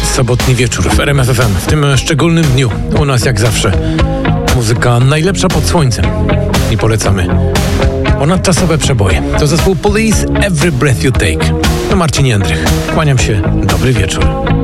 sobotni wieczór w RMF FM. W tym szczególnym dniu u nas jak zawsze muzyka najlepsza pod słońcem i polecamy ponadczasowe przeboje. To zespół Police, Every Breath You Take. To Marcin Jędrych. Kłaniam się, dobry wieczór.